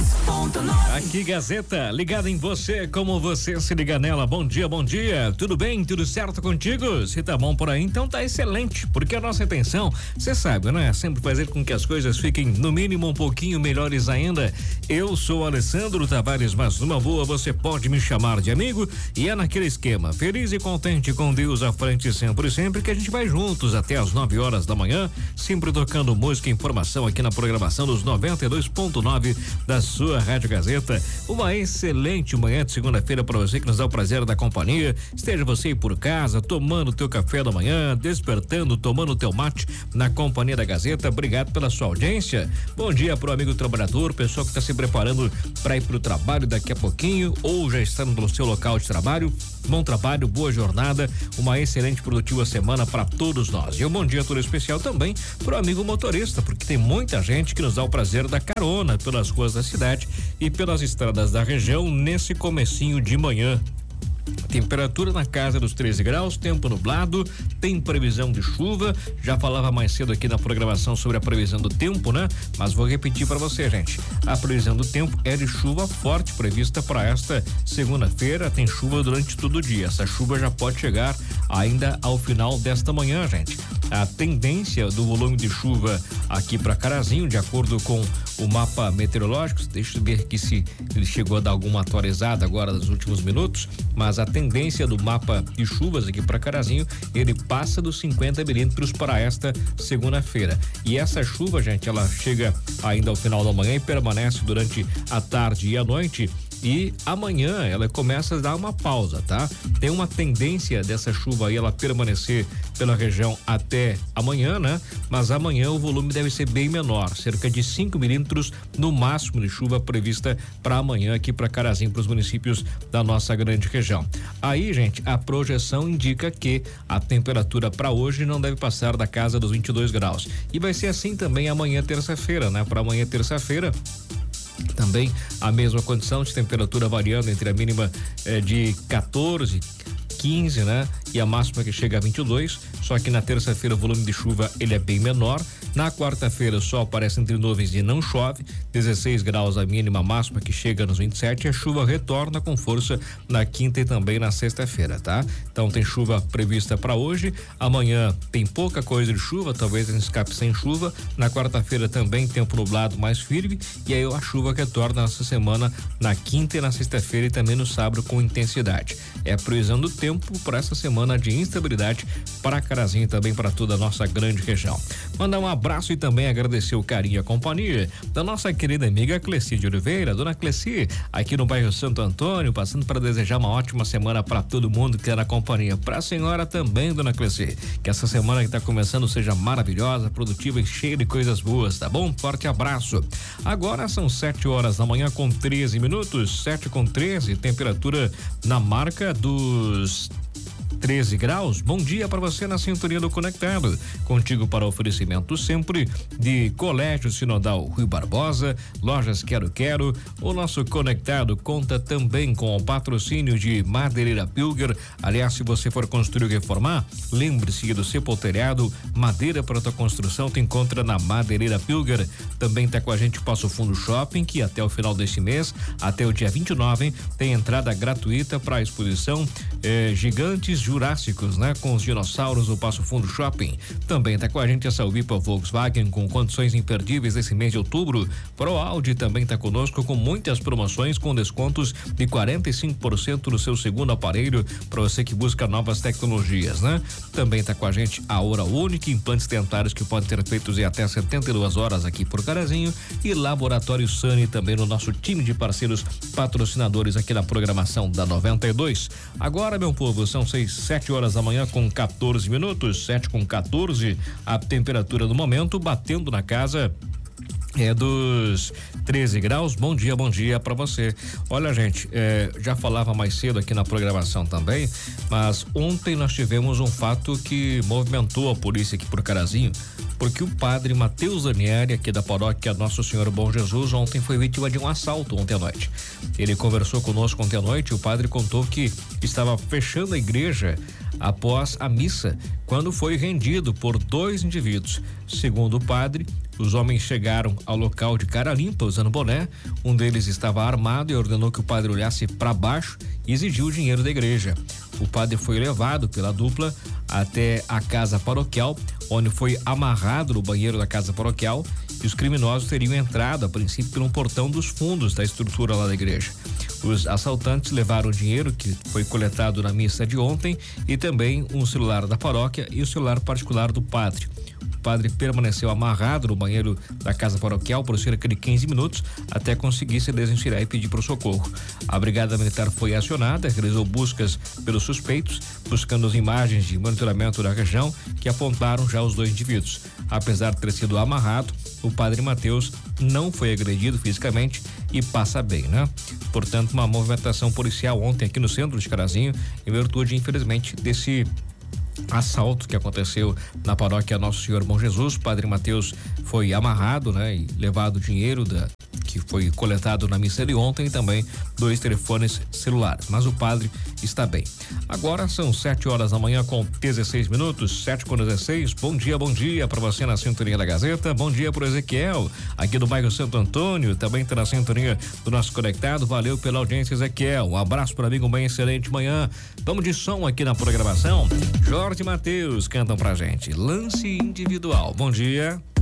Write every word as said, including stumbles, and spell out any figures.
ponto nove. Aqui Gazeta, ligada em você, como você se liga nela. Bom dia, bom dia. Tudo bem? Tudo certo contigo? Se tá bom por aí, então tá excelente, porque a nossa intenção, você sabe, né? É sempre fazer com que as coisas fiquem no mínimo um pouquinho melhores ainda. Eu sou Alessandro Tavares, mas numa boa você pode me chamar de amigo, e é naquele esquema, feliz e contente com Deus à frente sempre, sempre que a gente vai juntos até as nove horas da manhã, sempre tocando música e informação aqui na programação dos noventa e dois ponto nove da sua Rádio Gazeta. Uma excelente manhã de segunda-feira para você que nos dá o prazer da companhia. Esteja você aí por casa, tomando teu café da manhã, despertando, tomando teu mate na companhia da Gazeta. Obrigado pela sua audiência. Bom dia pro amigo trabalhador, pessoal que está se preparando para ir pro trabalho daqui a pouquinho ou já está no seu local de trabalho. Bom trabalho, boa jornada, uma excelente produtiva semana para todos nós. E um bom dia todo especial também pro amigo motorista, porque tem muita gente que nos dá o prazer da carona pelas ruas da cidade e pelas estradas da região nesse comecinho de manhã. Temperatura na casa dos treze graus, tempo nublado, tem previsão de chuva. Já falava mais cedo aqui na programação sobre a previsão do tempo, né? Mas vou repetir para você, gente. A previsão do tempo é de chuva forte prevista para esta segunda-feira. Tem chuva durante todo o dia. Essa chuva já pode chegar ainda ao final desta manhã, gente. A tendência do volume de chuva aqui para Carazinho, de acordo com o mapa meteorológico, deixa eu ver aqui se ele chegou a dar alguma atualizada agora nos últimos minutos, mas a tendência do mapa de chuvas aqui para Carazinho, ele passa dos cinquenta milímetros para esta segunda-feira. E essa chuva, gente, ela chega ainda ao final da manhã e permanece durante a tarde e a noite. E amanhã ela começa a dar uma pausa, tá? Tem uma tendência dessa chuva aí ela permanecer pela região até amanhã, né? Mas amanhã o volume deve ser bem menor, cerca de cinco milímetros no máximo de chuva prevista para amanhã aqui para Carazinho, para os municípios da nossa grande região. Aí, gente, a projeção indica que a temperatura para hoje não deve passar da casa dos vinte e dois graus. E vai ser assim também amanhã, terça-feira, né? Para amanhã, terça-feira, também a mesma condição de temperatura variando entre a mínima eh, de quatorze, quinze, né? E a máxima que chega a vinte e dois, só que na terça-feira o volume de chuva ele é bem menor. Na quarta-feira o sol aparece entre nuvens e não chove, dezesseis graus a mínima, máxima que chega nos vinte e sete, e a chuva retorna com força na quinta e também na sexta-feira, tá? Então tem chuva prevista para hoje, amanhã tem pouca coisa de chuva, talvez a gente escape sem chuva, na quarta-feira também tempo nublado mais firme, e aí a chuva retorna essa semana na quinta e na sexta-feira e também no sábado com intensidade. É a previsão do tempo para essa semana de instabilidade para Carazinho e também para toda a nossa grande região. Mandar um abraço e também agradecer o carinho e a companhia da nossa querida amiga Cleci de Oliveira, dona Cleci, aqui no bairro Santo Antônio, passando para desejar uma ótima semana para todo mundo que é na companhia. Para a senhora também, dona Cleci, que essa semana que está começando seja maravilhosa, produtiva e cheia de coisas boas, tá bom? Forte abraço. Agora são sete horas da manhã com treze minutos, sete com treze, temperatura na marca dos treze graus. Bom dia para você na sintonia do Conectado. Contigo para oferecimento sempre de Colégio Sinodal Rui Barbosa, Lojas Quero Quero. O nosso Conectado conta também com o patrocínio de Madeireira Pilger. Aliás, se você for construir ou reformar, lembre-se do Sepulteriado. Madeira para tua construção te encontra na Madeireira Pilger. Também está com a gente o Passo Fundo Shopping, que até o final desse mês, até o dia vinte e nove, tem entrada gratuita para a exposição eh, Gigantes Jurássicos, né? Com os dinossauros do Passo Fundo Shopping. Também está com a gente a Salvipa Volkswagen com condições imperdíveis esse mês de outubro. Pro Audi também está conosco com muitas promoções com descontos de quarenta e cinco por cento no seu segundo aparelho para você que busca novas tecnologias, né? Também está com a gente a Hora Única, implantes dentários que podem ser feitos em até setenta e duas horas aqui por Carazinho, e Laboratório Sani também no nosso time de parceiros patrocinadores aqui na programação da noventa e dois. Agora, meu povo, são seis, sete horas da manhã com quatorze minutos, sete com quatorze, a temperatura do momento batendo na casa é dos treze graus. Bom dia, bom dia para você. Olha, gente, é, já falava mais cedo aqui na programação também, mas ontem nós tivemos um fato que movimentou a polícia aqui por Carazinho, porque o padre Matheus Danieri, aqui da paróquia Nosso Senhor Bom Jesus, ontem foi vítima de um assalto ontem à noite. Ele conversou conosco ontem à noite, o padre contou que estava fechando a igreja após a missa, quando foi rendido por dois indivíduos. Segundo o padre, os homens chegaram ao local de cara limpa, usando boné. Um deles estava armado e ordenou que o padre olhasse para baixo e exigiu o dinheiro da igreja. O padre foi levado pela dupla até a casa paroquial, onde foi amarrado no banheiro da casa paroquial, e os criminosos teriam entrado, a princípio, pelo portão dos fundos da estrutura lá da igreja. Os assaltantes levaram o dinheiro que foi coletado na missa de ontem e também um celular da paróquia e o celular particular do padre. O padre permaneceu amarrado no banheiro da casa paroquial por cerca de quinze minutos até conseguir se desenfiar e pedir para o socorro. A brigada militar foi acionada, realizou buscas pelos suspeitos, buscando as imagens de monitoramento da região que apontaram já os dois indivíduos. Apesar de ter sido amarrado, o padre Mateus não foi agredido fisicamente e passa bem, né? Portanto, uma movimentação policial ontem aqui no centro de Carazinho, em virtude, infelizmente, desse assalto que aconteceu na paróquia Nosso Senhor Bom Jesus. O padre Mateus foi amarrado, né? E levado o dinheiro da que foi coletado na missa de ontem e também dois telefones celulares, mas o padre está bem. Agora são sete horas da manhã com dezesseis minutos, sete com dezesseis. Bom dia, bom dia para você na sintonia da Gazeta. Bom dia pro Ezequiel, aqui do bairro Santo Antônio, também está na sintonia do nosso conectado. Valeu pela audiência, Ezequiel. Um abraço para amigo, uma excelente manhã. Vamos de som aqui na programação. Jorge e Mateus cantam pra gente. Lance individual. Bom dia.